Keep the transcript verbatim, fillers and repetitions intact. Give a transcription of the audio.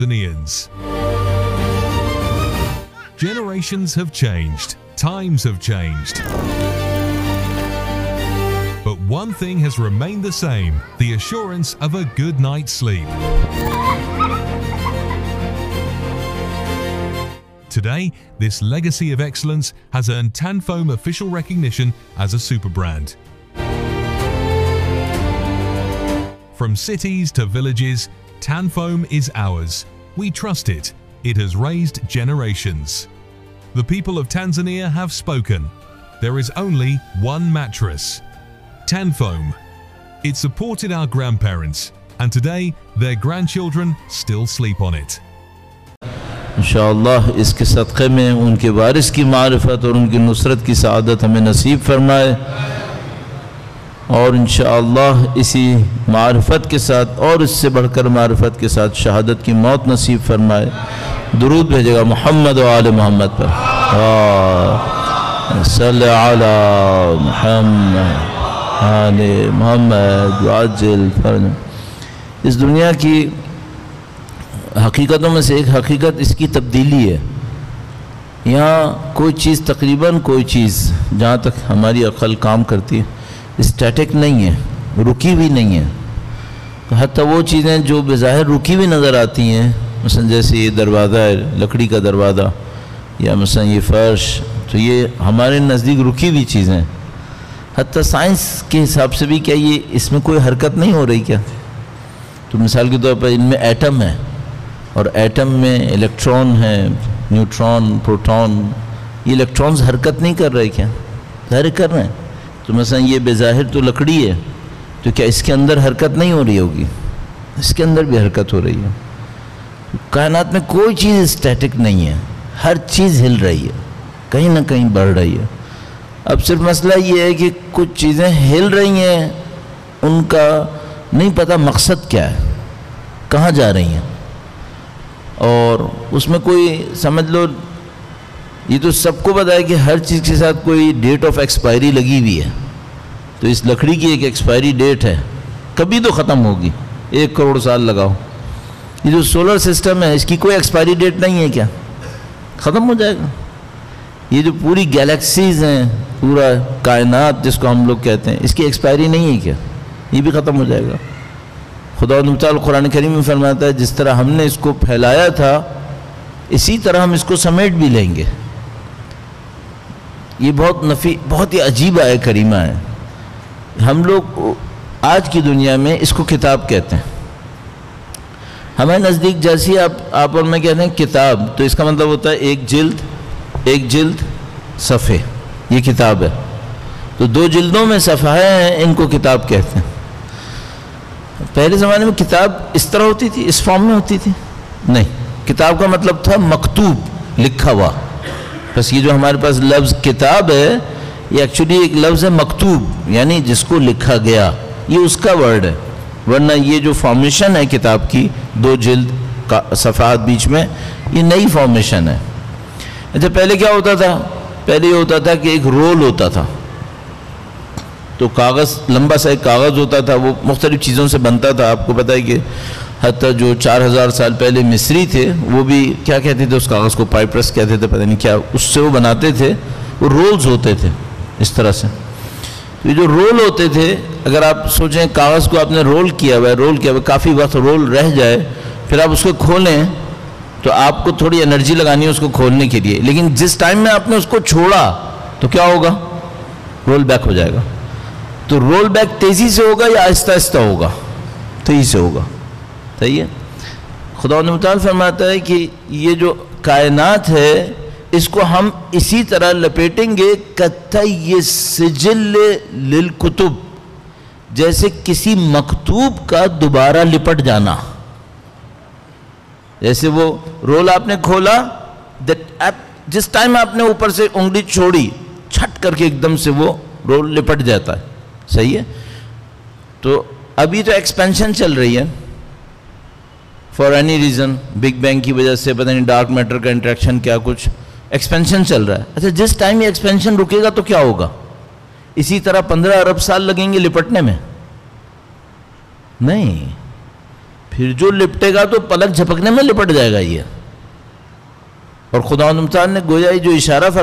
Tanzanians. Generations have changed, times have changed. But one thing has remained the same, the assurance of a good night's sleep. Today, this legacy of excellence has earned Tanfoam official recognition as a super brand. From cities to villages, Tanfoam is ours. We trust it. It has raised generations. The people of Tanzania have spoken. There is only one mattress, Tanfoam. It supported our grandparents, and today their grandchildren still sleep on it. इंशाअल्लाह इसके सदक़े में उनके वारिस की मारिफत और उनकी नुसरत की सआदत हमें नसीब फरमाए, और इंशाअल्लाह इसी मारिफत के साथ और इससे बढ़कर मारिफत के साथ शहादत की मौत नसीब फरमाए। दुरूद भेजेगा मोहम्मद व आले मोहम्मद पर। सल्ले अला मुहम्मद आले मोहम्मद वाजिल फरज। इस दुनिया की हकीकतों में से एक हकीकत इसकी तब्दीली है। यहाँ कोई चीज़ तकरीबन कोई चीज़ जहाँ तक हमारी अक़ल काम करती है स्टैटिक नहीं है, रुकी हुई नहीं है। तो हत्ता वो चीज़ें जो बेज़ाहिर रुकी हुई नज़र आती हैं, मसलन जैसे ये दरवाज़ा है, लकड़ी का दरवाज़ा, या मसलन ये फ़र्श, तो ये हमारे नज़दीक रुकी हुई चीज़ें हैं। हत्ता साइंस के हिसाब से भी क्या ये इसमें कोई हरकत नहीं हो रही क्या? तो मिसाल के तौर पर इनमें एटम है, और एटम में इलेक्ट्रॉन है, न्यूट्रॉन, प्रोटॉन, ये इलेक्ट्रॉन्स हरकत नहीं कर रहे क्या? ज़ाहिर कर रहे हैं। तो मसलन ये बेज़ाहिर तो लकड़ी है, तो क्या इसके अंदर हरकत नहीं हो रही होगी? इसके अंदर भी हरकत हो रही है। कायनात में कोई चीज़ स्टैटिक नहीं है, हर चीज़ हिल रही है, कहीं ना कहीं बढ़ रही है। अब सिर्फ मसला ये है कि कुछ चीज़ें हिल रही हैं, उनका नहीं पता मकसद क्या है, कहाँ जा रही हैं, और उसमें कोई समझ लो, ये तो सबको पता है कि हर चीज़ के साथ कोई डेट ऑफ एक्सपायरी लगी हुई है। तो इस लकड़ी की एक एक्सपायरी डेट है, कभी तो ख़त्म होगी, एक करोड़ साल लगाओ। ये जो सोलर सिस्टम है इसकी कोई एक्सपायरी डेट नहीं है क्या? ख़त्म हो जाएगा। ये जो पूरी गैलेक्सीज़ हैं, पूरा कायनात जिसको हम लोग कहते हैं, इसकी एक्सपायरी नहीं है क्या? ये भी ख़त्म हो जाएगा। खुदा मुताल कुरान करीम में फरमाता है जिस तरह हमने इसको फैलाया था इसी तरह हम इसको समेट भी लेंगे। ये बहुत नफ़ी बहुत ही अजीब आय करीमा है। हम लोग आज की दुनिया में इसको किताब कहते हैं। हमारे नज़दीक जैसी आप आप और मैं कहते हैं किताब, तो इसका मतलब होता है एक जिल्द, एक जिल्द सफ़े, ये किताब है। तो दो जिल्दों में सफ़ाए हैं, इनको किताब कहते हैं। पहले ज़माने में किताब इस तरह होती थी, इस फॉर्म में होती थी? नहीं, किताब का मतलब था मकतूब, लिखा हुआ। बस ये जो हमारे पास लफ्ज़ किताब है ये एक्चुअली एक लफ्ज़ है मकतूब, यानी जिसको लिखा गया, ये उसका वर्ड है। वरना ये जो फॉर्मेशन है किताब की, दो जिल्द का सफ़ात बीच में, ये नई फॉर्मेशन है। अच्छा, पहले क्या होता था? पहले ये होता था कि एक रोल होता था, तो कागज़, लंबा सा एक कागज़ होता था, वो मुख्तलिफ़ चीज़ों से बनता था। आपको पता है कि हत्ता जो चार हज़ार साल पहले मिस्री थे वो भी क्या कहते थे, उस कागज़ को पाइप्रस कहते थे, पता नहीं क्या, उससे वो बनाते थे। वो रोल्स होते थे इस तरह से। तो ये जो रोल होते थे, अगर आप सोचें कागज़ को आपने रोल किया हुआ है, रोल किया हुआ, काफ़ी वक्त रोल रह जाए, फिर आप उसको खोलें तो आपको थोड़ी एनर्जी लगानी है उसको खोलने के लिए, लेकिन जिस टाइम में आपने उसको छोड़ा तो क्या होगा? रोल बैक हो जाएगा। तो रोल बैक तेज़ी से होगा या आहिस्ता आहिस्ता होगा? तेज़ी से होगा। सही है। खुदा मुताल फरमाता है कि ये जो कायनात है इसको हम इसी तरह लपेटेंगे कत्तई सिजिल लिल कुतुब, जैसे किसी मकतूब का दोबारा लिपट जाना। जैसे वो रोल आपने खोला, जिस टाइम आपने ऊपर से उंगली छोड़ी, छट करके एकदम से वो रोल लिपट जाता है। सही है। तो अभी तो एक्सपेंशन चल रही है for any reason, big bang की वजह से, पता नहीं डार्क मैटर का इंट्रैक्शन, क्या कुछ एक्सपेंशन चल रहा है। अच्छा, जिस टाइम ये एक्सपेंशन रुकेगा तो क्या होगा? इसी तरह पंद्रह अरब साल लगेंगे लिपटने में? नहीं, پھر جو لپٹے گا تو پلک جھپکنے میں لپٹ جائے گا یہ. اور خداوند متعال نے گویا جو اشارہ